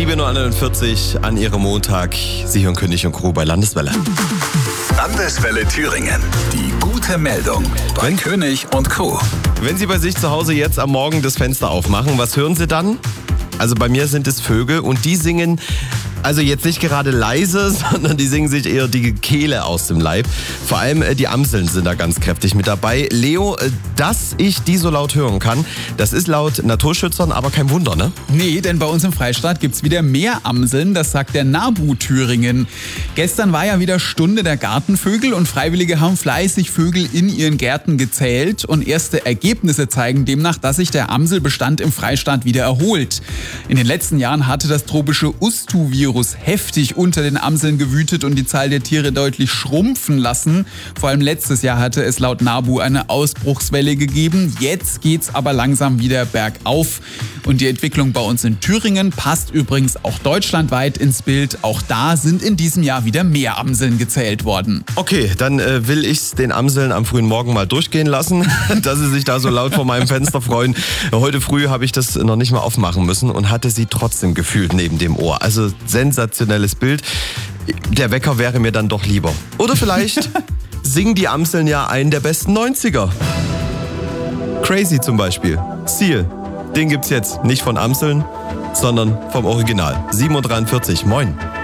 7.41 Uhr an Ihrem Montag. Sie hören König und Crew bei Landeswelle. Landeswelle Thüringen. Die gute Meldung bei König und Crew. Wenn Sie bei sich zu Hause jetzt am Morgen das Fenster aufmachen, was hören Sie dann? Also bei mir sind es Vögel und die singen, also jetzt nicht gerade leise, sondern die singen sich eher die Kehle aus dem Leib. Vor allem die Amseln sind da ganz kräftig mit dabei. Leo, dass ich die so laut hören kann, das ist laut Naturschützern aber kein Wunder, ne? Nee, denn bei uns im Freistaat gibt's wieder mehr Amseln, das sagt der NABU Thüringen. Gestern war ja wieder Stunde der Gartenvögel und Freiwillige haben fleißig Vögel in ihren Gärten gezählt und erste Ergebnisse zeigen demnach, dass sich der Amselbestand im Freistaat wieder erholt. In den letzten Jahren hatte das tropische Ustu-Virus heftig unter den Amseln gewütet und die Zahl der Tiere deutlich schrumpfen lassen. Vor allem letztes Jahr hatte es laut NABU eine Ausbruchswelle gegeben. Jetzt geht's aber langsam wieder bergauf. Und die Entwicklung bei uns in Thüringen passt übrigens auch deutschlandweit ins Bild. Auch da sind in diesem Jahr wieder mehr Amseln gezählt worden. Okay, dann will ich den Amseln am frühen Morgen mal durchgehen lassen, dass sie sich da so laut vor meinem Fenster freuen. Heute früh habe ich das noch nicht mal aufmachen müssen und hatte sie trotzdem gefühlt neben dem Ohr. Also sensationelles Bild. Der Wecker wäre mir dann doch lieber. Oder vielleicht singen die Amseln ja einen der besten 90er. Crazy zum Beispiel. Seal. Den gibt's jetzt nicht von Amseln, sondern vom Original. 7.43 Uhr. Moin.